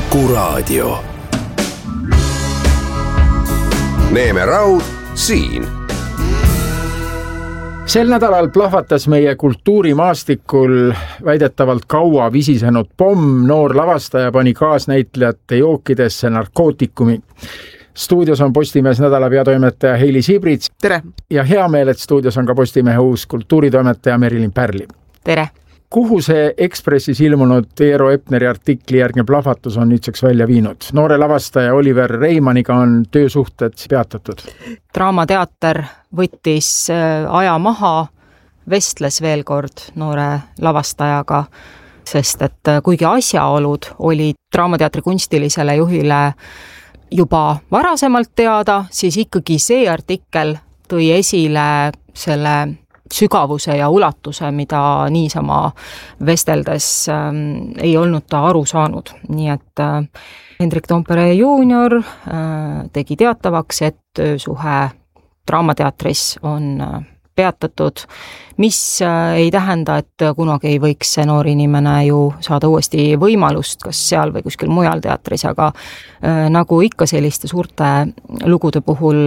Kuku Raadio. Neeme Raud siin. Sel nädalal plahvatas meie kultuurimaastikul väidetavalt kaua visisenud pomm. Noor lavastaja pani kaasnäitlejate jookidesse narkootikumi. Stuudios on Postimees nädala peatoimetaja Heili Sibrits. Tere! Ja hea meel, et stuudios on ka Postimehe uus kultuuritoimetaja Merilin Pärli. Tere! Kuhu see Ekspressis ilmunud Eero Epneri artikli järgne plahvatus on nüüdseks välja viinud? Noore lavastaja Oliver Reimanniga on töösuhted peatatud. Draamateater võttis aja maha, vestles veel kord noore lavastajaga, sest et kuigi asjaolud olid Draamateatri kunstilisele juhile juba varasemalt teada, siis ikkagi see artikkel tõi esile selle sügavuse ja ulatuse, mida niisama vesteldes ei olnud ta aru saanud. Nii et Hendrik Toompere Junior tegi teatavaks, et töösuhe Draamateatris on peatatud, mis ei tähenda, et kunagi ei võiks see noor inimene ju saada uuesti võimalust, kas seal või kuskil mujal teatris, aga nagu ikka selliste suurte lugude puhul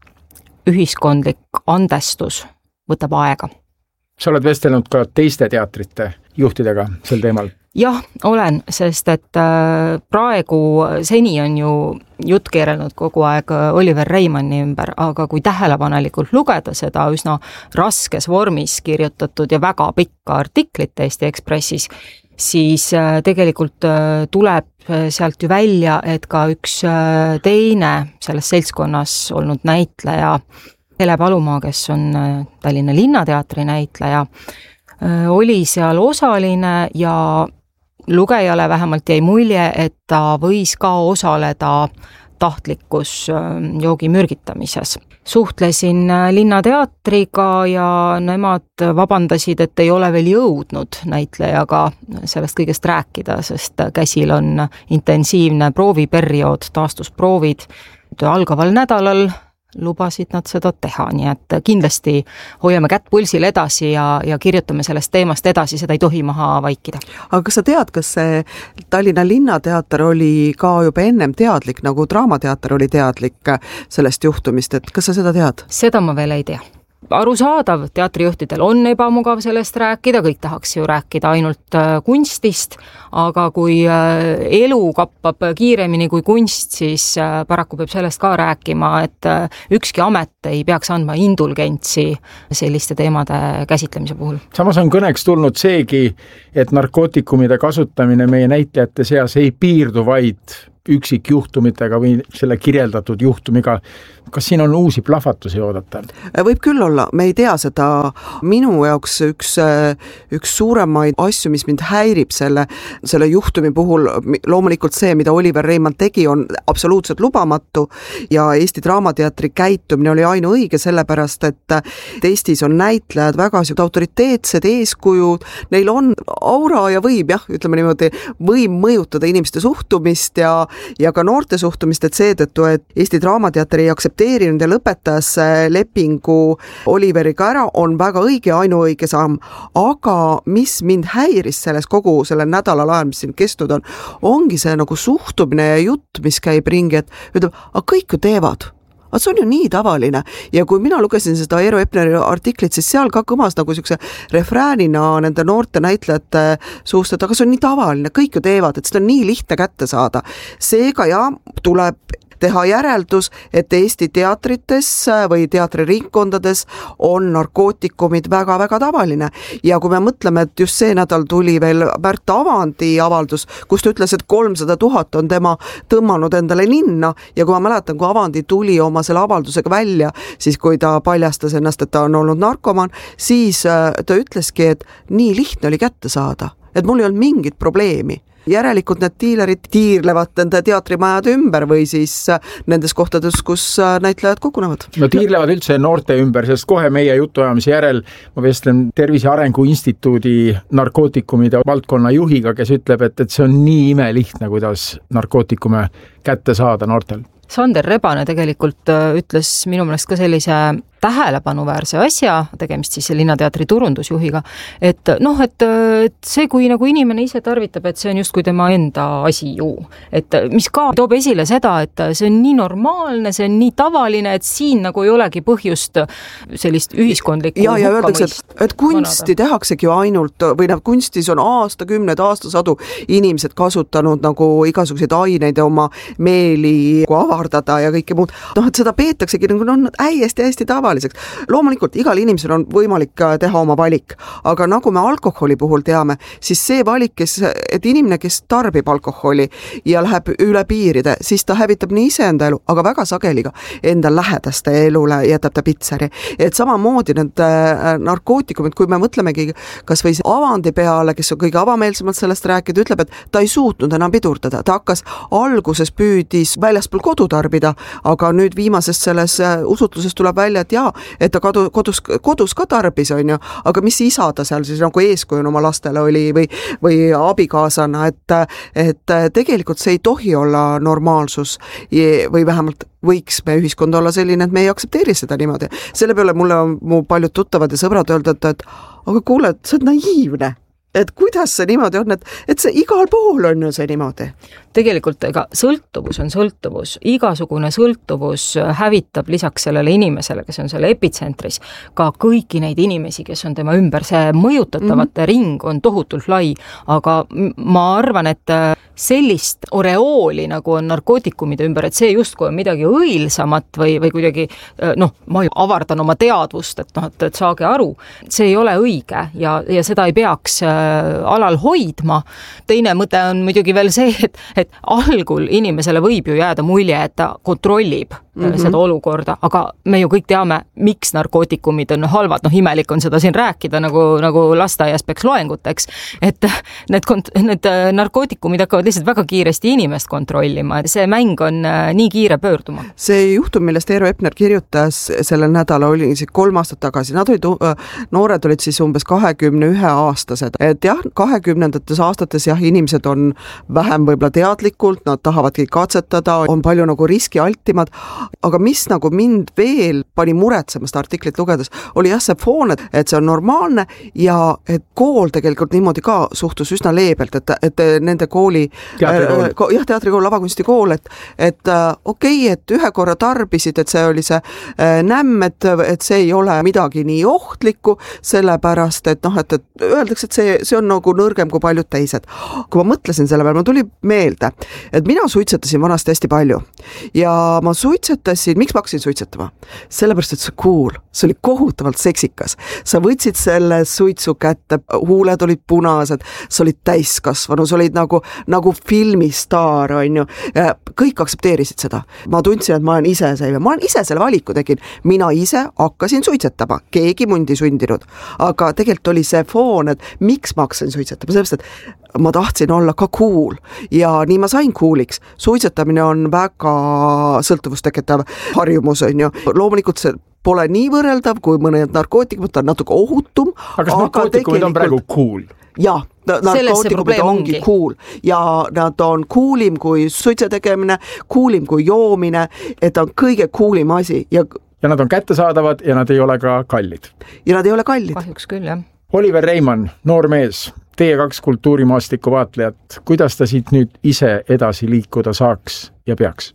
ühiskondlik andestus võtab aega. Sa oled vestelnud ka teiste teatrite juhtidega sel teemal? Jah, olen, sest et praegu seni on ju jutt keerelnud kogu aeg Oliver Reimanni ümber, aga kui tähelepanelikult lugeda seda üsna raskes vormis kirjutatud ja väga pikka artiklit Eesti Ekspressis, siis tegelikult tuleb sealt ju välja, et ka üks teine selles seltskonnas olnud näitleja, Hele Palumaa, kes on Tallinna Linnateatri näitleja, oli seal osaline ja lugejale vähemalt jäi mulje, et ta võis ka osaleda tahtlikus joogi mürgitamises. Suhtlesin Linnateatriga ja nemad vabandasid, et ei ole veel jõudnud näitlejaga sellest kõigest rääkida, sest käsil on intensiivne prooviperiood, taastusproovid. Algaval nädalal lubasid nad seda teha, nii et kindlasti hoiame kätt pulsil edasi ja kirjutame sellest teemast edasi, seda ei tohi maha vaikida. Aga kas sa tead, kas see Tallinna Linnateater oli ka juba ennem teadlik, nagu Draamateater oli teadlik sellest juhtumist, et kas sa seda tead? Seda ma veel ei tea. Arusaadav, teatrijuhtidel on ebamugav sellest rääkida, kõik tahaks ju rääkida ainult kunstist, aga kui elu kappab kiiremini kui kunst, siis paraku peab sellest ka rääkima, et ükski amet ei peaks andma indulgentsi selliste teemade käsitlemise puhul. Samas on kõneks tulnud seegi, et narkootikumide kasutamine meie näitlejate seas ei piirdu vaid üksikjuhtumitega või selle kirjeldatud juhtumiga. Kas siin on uusi plahvatusi oodata? Võib küll olla, me ei tea seda. Minu jaoks üks suuremaid asju, mis mind häirib selle juhtumi puhul, loomulikult see, mida Oliver Reimann tegi, on absoluutselt lubamatu ja Eesti Draamateatri käitumine oli ainuõige, sellepärast, et Eestis on näitlejad väga autoriteetsed eeskujud, neil on aura ja võib, ütleme niimoodi, võim mõjutada inimeste suhtumist ja ka noorte suhtumist, et seetõttu, et Eesti Draamateater ei aktsepteerinud ja lõpetas lepingu Oliveriga ära, on väga õige ainuõige samm. Aga mis mind häiris selles kogu selle nädalal ajal, mis siin kestnud ongi see nagu suhtumine ja jutt, mis käib ringi, et ütleb, aga kõik ju teevad. Aga see on ju nii tavaline. Ja kui mina lugesin seda Eero Epneri artiklit, siis seal ka kõmas nagu siukse refräänina nende noorte näitlejate suust, et aga see on nii tavaline, kõik ju teevad, et seda on nii lihtne kätte saada. Seega tuleb teha järeldus, et Eesti teatrites või teatriringkondades on narkootikumid väga-väga tavaline. Ja kui me mõtleme, et just see nädal tuli veel Märt Avandi avaldus, kus ta ütles, et 300 000 on tema tõmmanud endale ninna ja kui ma mäletan, kui Avandi tuli oma selle avaldusega välja, siis kui ta paljastas ennast, et ta on olnud narkoman, siis ta ütleski, et nii lihtne oli kätte saada, et mul ei olnud mingit probleemi. Järelikult need diilerid tiirlevad nende teatrimajade ümber või siis nendes kohtades, kus näitlejad kogunevad. No tiirlevad üldse noorte ümber, sest kohe meie jutuajamise järel ma vestlen Tervise Arengu Instituudi narkootikumide valdkonna juhiga, kes ütleb, et see on nii imelihtne, kuidas narkootikume kätte saada noortel. Sander Rebane tegelikult ütles minu meelest ka sellise tähelepanuväärse asja, tegemist siis Linnateatri turundusjuhiga, et see, kui nagu inimene ise tarvitab, et see on justkui tema enda asi ju. Et mis ka toob esile seda, et see on nii normaalne, see on nii tavaline, et siin nagu ei olegi põhjust sellist ühiskondlikku ja öeldakse, et kunsti tehaksegi ju ainult, või kunstis on aastasadu inimesed kasutanud nagu igasuguseid aineid oma meeli avardada ja kõike muud. Et seda peetaksegi nagu hästi tavaliseks. Loomulikult igal inimesel on võimalik teha oma valik, aga nagu me alkoholi puhul teame, siis see valik, et inimene, kes tarbib alkoholi ja läheb üle piiride, siis ta hävitab nii iseenda elu, aga väga sageli ka enda lähedaste elule jätab ta pitseri. Et samamoodi need narkootikumid, kui me mõtlemegi kas või Avandi peale, kes on kõige avameelsemalt sellest rääkida, ütleb, et ta ei suutnud enam pidurdada. Ta hakkas alguses püüdis väljaspool kodu tarbida, aga nüüd viimasest selles usutluses tuleb välja, et et ta kodus ka tarbis, on ju, aga mis isa ta seal siis nagu eeskujun oma lastele oli või abikaasana, et tegelikult see ei tohi olla normaalsus või vähemalt võiks me ühiskond olla selline, et me ei aktsepteeri seda niimoodi. Selle peale mulle on mu paljud tuttavad ja sõbrad öelda, et aga kuule, sa oled naiivne. Et kuidas see niimoodi on, et see igal pool on ju see niimoodi? Tegelikult ega sõltuvus on sõltuvus. Igasugune sõltuvus hävitab lisaks sellele inimesele, kes on selle epitsentris, ka kõiki neid inimesi, kes on tema ümber. See mõjutatavate ring on tohutult lai, aga ma arvan, et sellist oreooli, nagu on narkootikumide ümber, et see justkui on midagi õilsamat või kuidagi, ma avardan oma teadvust, et saage aru, see ei ole õige ja seda ei peaks alal hoidma. Teine mõte on muidugi veel see, et algul inimesele võib ju jääda mulje, et ta kontrollib seda olukorda, aga me ju kõik teame, miks narkootikumid on halvad. Imelik on seda siin rääkida, nagu lasteaias peaks loenguteks, et need narkootikumid hakkavad lihtsalt väga kiiresti inimest kontrollima. See mäng on nii kiire pöörduma. See juhtum, millest Eero Epner kirjutas sellel nädalal, oli 3 aastat tagasi. Noored olid siis umbes 21-aastased. Et jah, 20-ndates aastates inimesed on vähem võib-olla teadlikult, nad tahavadki katsetada, on palju nagu riskialtimad, aga mis nagu mind veel pani muretsemast artiklit lugedes, oli see foon, et see on normaalne ja et kool tegelikult niimoodi ka suhtus üsna leebelt, et nende kooli teatrikool, lavakunstikool, et okei, et ühe korra tarbisid, et see oli see nämm, et see ei ole midagi nii ohtlikku, sellepärast, et öeldakse, et see on nagu nõrgem kui paljud teised. Kui ma mõtlesin selle peale, ma tuli meelde, et mina suitsetasin vanasti hästi palju ja ma miks ma hakkasin suitsetama? Sellepärast, et see cool, see oli kohutavalt seksikas. Sa võtsid selle suitsu kätte, huuled olid punased, sa olid täiskasvanu, sa olid nagu filmistaar, on ju. Kõik aksepteerisid seda. Ma tundsin, et ma olen ise selle valiku tegin. Mina ise hakkasin suitsetama, keegi mundi sundinud. Aga tegelikult oli see foon, et miks ma hakkasin suitsetama? Sellepärast, et ma tahtsin olla ka cool ja nii ma sain cooliks. Suitsetamine on väga sõltuvust tekitav harjumus, on ju. Loomulikult see pole nii võrreldav, kui mõned narkootikumid on natuke ohutum. Aga kas narkootikumid on praegu cool? Jah, narkootikumid ongi cool ja nad on coolim kui suitse tegemine, coolim kui joomine, et on kõige coolim asi. Ja nad on kättesaadavad ja nad ei ole ka kallid. Ja nad ei ole kallid. Kahjuks küll, jah. Oliver Reimann, noor mees, teie 2 kultuurimaastiku vaatlejat, kuidas ta siit nüüd ise edasi liikuda saaks ja peaks?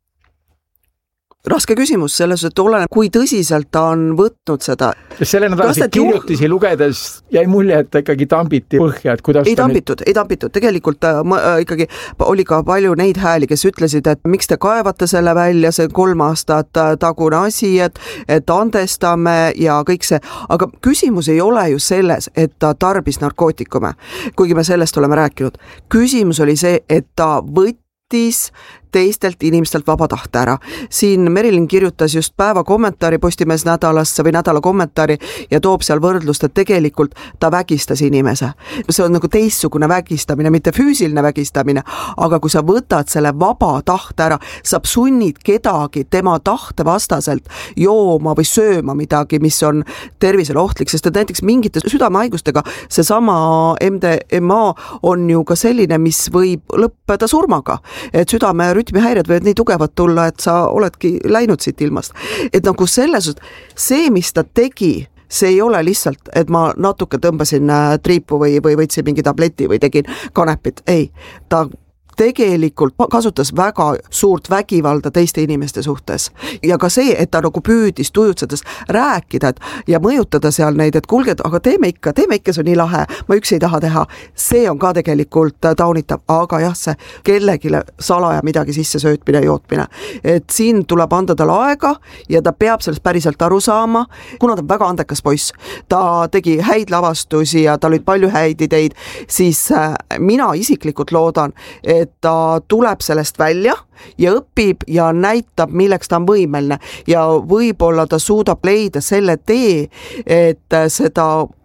Raske küsimus, selles, et oleneb, kui tõsiselt ta on võtnud seda. Selle nädalasid kirjutisi lugedes jäi mulje, et ta ikkagi tambiti põhja, et kuidas ei tambitud. Tegelikult ikkagi oli ka palju neid hääli, kes ütlesid, et miks te kaevate selle välja, see 3 aastat tagune asi, et andestame ja kõik see. Aga küsimus ei ole ju selles, et ta tarbis narkootikume, kuigi me sellest oleme rääkinud. Küsimus oli see, et ta võttis teistelt inimestelt vaba tahte ära. Siin Merilin kirjutas just päeva kommentaari Postimees nädalasse või nädala kommentaari ja toob seal võrdlust, et tegelikult ta vägistas inimese. See on nagu teistsugune vägistamine, mitte füüsiline vägistamine, aga kui sa võtad selle vaba tahte ära, sa sunnid kedagi tema tahte vastaselt jooma või sööma midagi, mis on tervisele ohtlik, sest et näiteks mingite südamehaigustega seesama MDMA on ju ka selline, mis võib lõppeda surmaga, et südame rütmihäired võivad nii tugevad tulla, et sa oledki läinud siit ilmast. Et nagu selles, see, mis ta tegi, see ei ole lihtsalt, et ma natuke tõmbasin triipu või võtsin mingi tableti või tegin kanepit. Ei, ta tegelikult kasutas väga suurt vägivalda teiste inimeste suhtes. Ja ka see, et ta nagu püüdis tujutsedes rääkida ja mõjutada seal neid, et kuulge, aga teeme ikka, see on nii lahe, ma üksi ei taha teha. See on ka tegelikult taunitav, aga jah, see kellegile salaja midagi sisse söötmine, jootmine. Et siin tuleb anda tal aega ja ta peab sellest päriselt aru saama, kuna ta on väga andekas poiss. Ta tegi häid lavastusi ja tal olid palju häid ideid, siis mina isiklikult loodan, et ta tuleb sellest välja ja õpib ja näitab, milleks ta on võimeline ja võib-olla ta suudab leida selle tee, et seda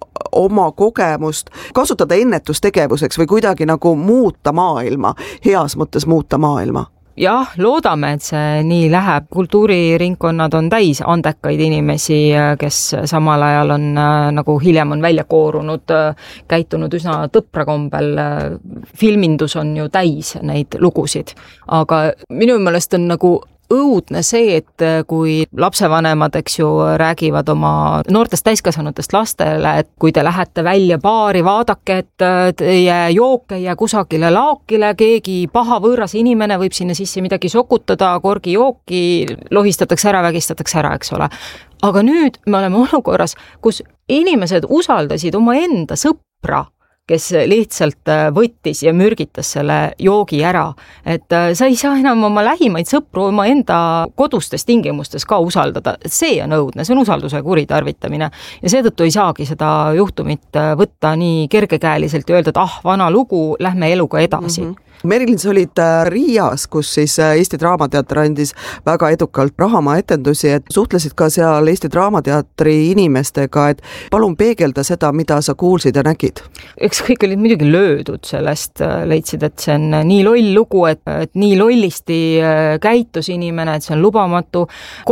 oma kogemust kasutada ennetustegevuseks või kuidagi nagu muuta maailma, heas mõttes muuta maailma. Jah, loodame, et see nii läheb. Kultuuriringkonnad on täis andekaid inimesi, kes samal ajal on, nagu hiljem on välja koorunud, käitunud üsna tõprakombel. Filmindus on ju täis neid lugusid, aga minu meelest on nagu õudne see, et kui lapsevanemad, eks ju, räägivad oma noortest täiskasvanutest lastele, et kui te lähete välja baari, vaadake, et teie jook ei jää kusagile laokile, keegi paha võõras inimene võib sinna sisse midagi sokutada, korgi jooki lohistatakse ära, vägistatakse ära, eks ole. Aga nüüd me oleme olukorras, kus inimesed usaldasid oma enda sõpra, kes lihtsalt võttis ja mürgitas selle joogi ära. Et sa ei saa enam oma lähimaid sõpru oma enda kodustes tingimustes ka usaldada. See on õudne, see on usalduse kuritarvitamine ja seetõttu ei saagi seda juhtumit võtta nii kergekäeliselt ja öelda, et vana lugu, lähme eluga edasi. Merilin, sa olid Riias, kus siis Eesti Draamateater andis väga edukalt Rahamaa etendusi, et suhtlesid ka seal Eesti Draamateatri inimestega, et palun peegelda seda, mida sa kuulsid ja nägid. Eks kõik olid muidugi löödud sellest, leidsid, et see on nii loll lugu, et nii lollisti käitus inimene, et see on lubamatu.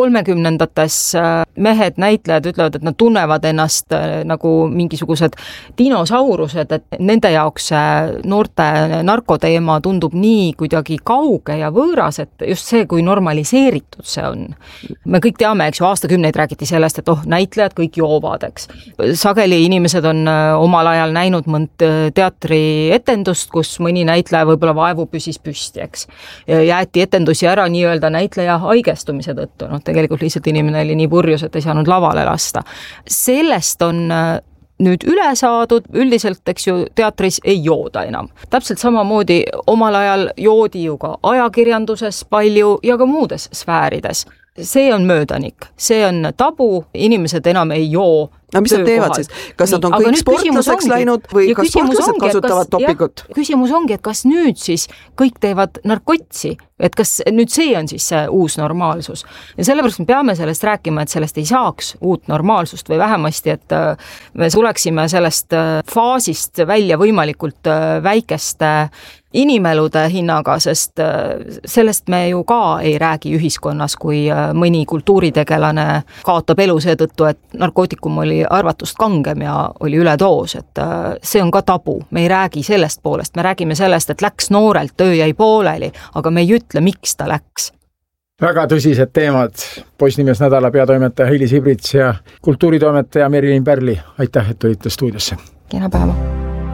30ndates mehed, näitlejad ütlevad, et nad tunnevad ennast nagu mingisugused dinosaurused, et nende jaoks noorte narkoteema tundub nii kuidagi kauge ja võõras, et just see, kui normaliseeritud see on. Me kõik teame, eks ju, aastakümneid räägiti sellest, et näitlejad kõik joovad, eks. Sageli inimesed on omal ajal näinud mõnd teatrietendust, kus mõni näitleja võib-olla vaevu püsis püsti, eks. Jäeti etendusi ära nii-öelda näitleja haigestumise tõttu. Tegelikult lihtsalt inimene oli nii purjus, et ei saanud lavale lasta. Sellest on nüüd üle saadud, üldiselt, eks ju, teatris ei jooda enam. Täpselt samamoodi omal ajal joodi ju ka ajakirjanduses palju ja ka muudes sfäärides. See on möödanik, see on tabu, inimesed enam ei joo. No mis nad teevad siis? Kas nad on kõik sportlaseks läinud või kas sportlased kasutavad topikut? Küsimus ongi, et kas nüüd siis kõik teevad narkotsi, et kas nüüd see on siis see uus normaalsus. Ja sellepärast me peame sellest rääkima, et sellest ei saaks uut normaalsust või vähemasti, et me tuleksime sellest faasist välja võimalikult väikeste inimelude hinnaga, sest sellest me ju ka ei räägi ühiskonnas, kui mõni kultuuritegelane kaotab elu seetõttu, et narkootikum oli arvatust kangem ja oli üledoos, et see on ka tabu. Me ei räägi sellest poolest, me räägime sellest, et läks noorelt, töö jäi pooleli, aga me ei ütle, miks ta läks. Väga tõsised teemad. Postimees nädala peatoimetaja Heilis Ibrits ja kultuuritoimetaja Merilin Pärli. Aitäh, et tulite stuudiosse. Kena päeva.